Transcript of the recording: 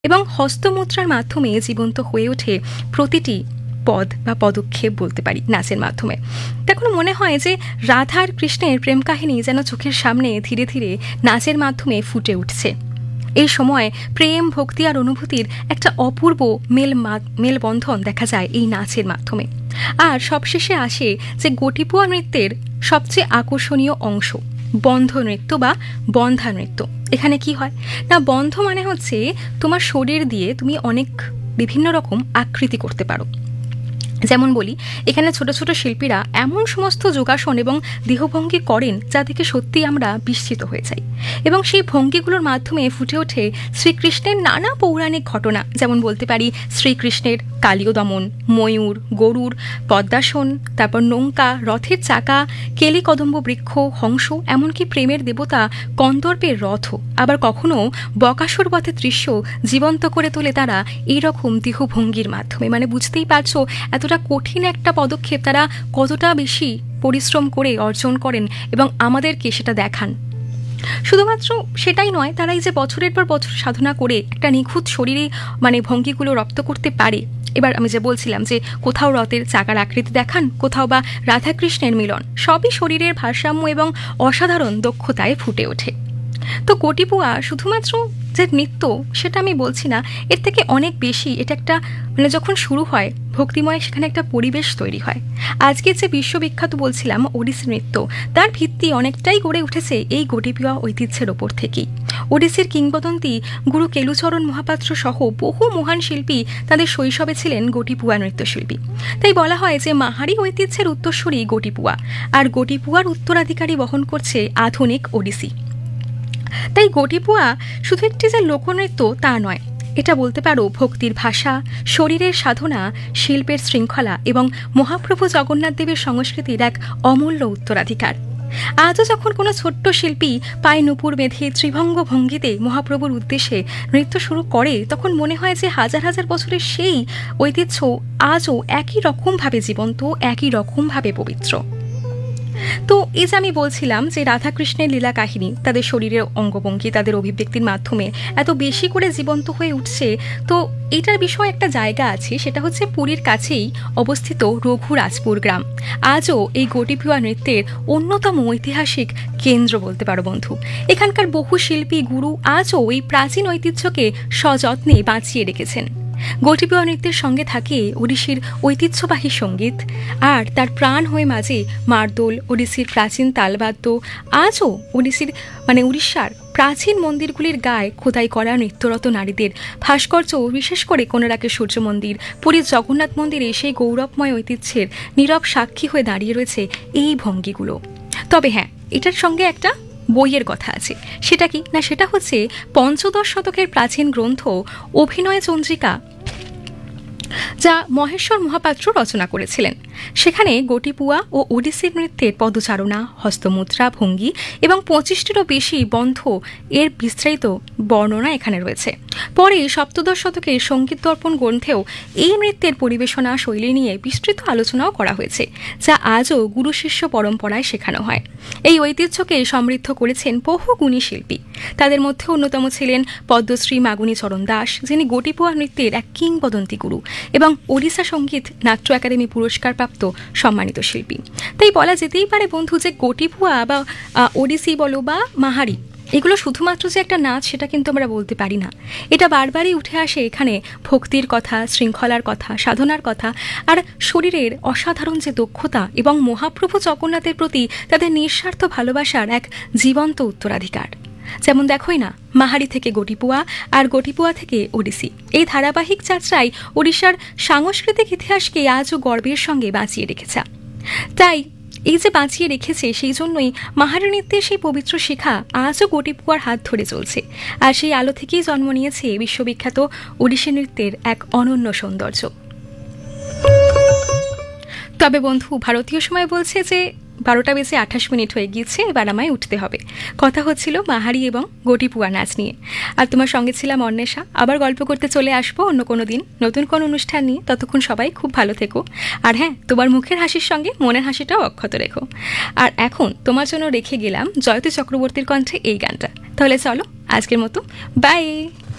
এবং হস্তমুদ্রার মাধ্যমে জীবন্ত হয়ে ওঠে প্রতিটি পদ বা পদক্ষেপ বলতে পারি নাচের মাধ্যমে। তখন মনে হয় যে রাধা আর কৃষ্ণের প্রেম কাহিনী যেন চোখের সামনে ধীরে ধীরে নাচের মাধ্যমে ফুটে উঠছে। এই সময় প্রেম, ভক্তি আর অনুভূতির একটা অপূর্ব মেলবন্ধন দেখা যায় এই নাচের মাধ্যমে। আর সবশেষে আসে যে গোটিপুয়া নৃত্যের সবচেয়ে আকর্ষণীয় অংশ, বন্ধ নৃত্য বা বন্ধা নৃত্য। এখানে কি হয় না, বন্ধ মানে হচ্ছে তোমার শরীর দিয়ে তুমি অনেক বিভিন্ন রকম আকৃতি করতে পারো। যেমন বলি, এখানে ছোট ছোট শিল্পীরা এমন সমস্ত যোগাসন এবং দেহভঙ্গি করেন যা থেকে সত্যি আমরা বিস্মিত হয়ে যাই, এবং সেই ভঙ্গিগুলোর মাধ্যমে ফুটে ওঠে শ্রীকৃষ্ণের নানা পৌরাণিক ঘটনা। যেমন বলতে পারি শ্রীকৃষ্ণের কালীয় দমন, ময়ূর, গরুর পদ্মাসন, তারপর নৌকা, রথের চাকা, কেলি কদম্ব বৃক্ষ, হংস, এমনকি প্রেমের দেবতা কন্দর্পের রথ। আবার কখনো বকাসুর বধের দৃশ্য জীবন্ত করে তোলে তারা এইরকম দেহভঙ্গির মাধ্যমে। মানে বুঝতেই পারছো এতটা কঠিন একটা পদক্ষেপ তারা কতটা বেশি পরিশ্রম করে অর্জন করেন এবং আমাদেরকে সেটা দেখান। শুধুমাত্র সেটাই নয়, তারা এই যে বছরের পর বছর সাধনা করে একটা নিখুঁত শরীরে মানে ভঙ্গিগুলো রপ্ত করতে পারে। এবার আমি যে বলছিলাম যে কোথাও রথের চাকার আকৃতি দেখান, কোথাও বা রাধাকৃষ্ণের মিলন, সবই শরীরের ভারসাম্য এবং অসাধারণ দক্ষতায় ফুটে ওঠে। তো গোটিপুয়া শুধুমাত্র যে নৃত্য সেটা আমি বলছি না, এর থেকে অনেক বেশি। এটা একটা মানে যখন শুরু হয় ভক্তিময়, সেখানে একটা পরিবেশ তৈরি হয়। আজকে যে বিশ্ববিখ্যাত বলছিলাম ওড়িশি নৃত্য, তার ভিত্তি অনেকটাই গড়ে উঠেছে এই গোটিপুয়া ঐতিহ্যের ওপর থেকেই। ওড়িশির কিংবদন্তি গুরু কেলুচরণ মহাপাত্র সহ বহু মহান শিল্পী তাদের শৈশবে ছিলেন গোটিপুয়া নৃত্যশিল্পী। তাই বলা হয় যে মাহারি ঐতিহ্যের উত্তরসূরি গোটিপুয়া, আর গোটিপুয়ার উত্তরাধিকারী বহন করছে আধুনিক ওড়িশি। তাই গোটিপুয়া শুধু একটি যে লোকনৃত্য তা নয়, এটা বলতে পারো ভক্তির ভাষা, শরীরের সাধনা, শিল্পের শৃঙ্খলা এবং মহাপ্রভু জগন্নাথ দেবের সংস্কৃতির এক অমূল্য উত্তরাধিকার। আজও যখন কোনো ছোট্ট শিল্পী পায়ে নুপুর বেঁধে ত্রিভঙ্গ ভঙ্গিতে মহাপ্রভুর উদ্দেশ্যে নৃত্য শুরু করে, তখন মনে হয় যে হাজার হাজার বছরের সেই ঐতিহ্য আজও একই রকমভাবে জীবন্ত, একই রকমভাবে পবিত্র। তো এই যে আমি বলছিলাম যে রাধাকৃষ্ণের লীলা কাহিনী, তাদের শরীরের অঙ্গভঙ্গি, তাদের অভিব্যক্তির মাধ্যমে এত বেশি করে জীবন্ত হয়ে উঠছে। তো এটার বিষয়ে একটা জায়গা আছে, সেটা হচ্ছে পুরীর কাছেই অবস্থিত রঘুরাজপুর গ্রাম। আজও এই গোটিপুয়া নৃত্যের অন্যতম ঐতিহাসিক কেন্দ্র বলতে পারো বন্ধু। এখানকার বহু শিল্পী, গুরু আজও এই প্রাচীন ঐতিহ্যকে সযত্নে বাঁচিয়ে রেখেছেন। গোটিপুয়া নৃত্যের সঙ্গে থাকে ওড়িশির ঐতিহ্যবাহী সঙ্গীত, আর তার প্রাণ হয়ে মাঝে মারদোল, ওড়িশির প্রাচীন তালবাদ্য। আজও উড়িষ্যার প্রাচীন মন্দিরগুলির গায়ে খোদাই করা নৃত্যরত নারীদের ভাস্কর্য, বিশেষ করে কোণারকের সূর্য মন্দির, পুরীর জগন্নাথ মন্দিরে সেই গৌরবময় ঐতিহ্যের নীরব সাক্ষী হয়ে দাঁড়িয়ে রয়েছে এই ভঙ্গিগুলো। তবে হ্যাঁ, এটার সঙ্গে একটা বইয়ের কথা আছে। সেটা কি না, সেটা হচ্ছে পঞ্চদশ শতকের প্রাচীন গ্রন্থ অভিনয় চন্দ্রিকা, যা মহেশ্বর মহাপাত্র রচনা করেছিলেন। সেখানে গোটিপুয়া ও ওড়িশি নৃত্যের পদচারণা, হস্তমুদ্রা, ভঙ্গি এবং 25টিরও বেশি বন্ধ এর বিস্তারিত বর্ণনা এখানে রয়েছে। পরে সপ্তদশ শতকে সঙ্গীত দর্পণ গ্রন্থেও এই নৃত্যের পরিবেশনা শৈলী নিয়ে বিস্তৃত আলোচনাও করা হয়েছে, যা আজও গুরু শিষ্য পরম্পরায় শেখানো হয়। এই ঐতিহ্যকে সমৃদ্ধ করেছেন বহু গুণী শিল্পী। তাদের মধ্যে অন্যতম ছিলেন পদ্মশ্রী মাগুনী চরণ দাস, যিনি গোটিপুয়া নৃত্যের এক কিংবদন্তি গুরু এবং ওড়িশা সঙ্গীত নাট্য একাডেমি পুরস্কারপ্রাপ্ত সম্মানিত শিল্পী। তাই বলা যেতেই পারে বন্ধু যে গোটিপুয়া বা ওড়িশি বলো বা মাহারি, এগুলো শুধুমাত্র যে একটা নাচ সেটা কিন্তু আমরা বলতে পারি না। এটা বারবারই উঠে আসে এখানে ভক্তির কথা, শৃঙ্খলার কথা, সাধনার কথা, আর শরীরের অসাধারণ যে দক্ষতা এবং মহাপ্রভু জগন্নাথের প্রতি তাদের নিঃস্বার্থ ভালোবাসার এক জীবন্ত উত্তরাধিকার। যেমন দেখোই না, মাহারি থেকে গোটিপুয়া আর গোটিপুয়া থেকে ওড়িশি, এই ধারাবাহিক যাত্রায় ওড়িশার সাংস্কৃতিক ইতিহাসকে আজও গর্বের সঙ্গে বাঁচিয়ে রেখেছে। তাই এই যে বাঁচিয়ে রেখেছে, সেই জন্যই মাহারি নৃত্যের সেই পবিত্র শিখা আজও গোটিপুয়ার হাত ধরে চলছে, আর সেই আলো থেকেই জন্ম নিয়েছে বিশ্ববিখ্যাত ওড়িশি নৃত্যের এক অনন্য সৌন্দর্য। তবে বন্ধু, ভারতীয় সময় বলছে যে 12:28 হয়ে গিয়েছে, এবার আমায় উঠতে হবে। কথা হচ্ছিল মাহারি এবং গোটিপুয়া নাচ নিয়ে, আর তোমার সঙ্গে ছিলাম অন্বেষা। আবার গল্প করতে চলে আসবো অন্য কোনো দিন, নতুন কোনো অনুষ্ঠান নিয়ে। ততক্ষণ সবাই খুব ভালো থেকো, আর হ্যাঁ, তোমার মুখের হাসির সঙ্গে মনের হাসিটাও অক্ষত রেখো। আর এখন তোমার জন্য রেখে গেলাম জয়তী চক্রবর্তীর কণ্ঠে এই গানটা। তাহলে চলো, আজকের মতো বাই।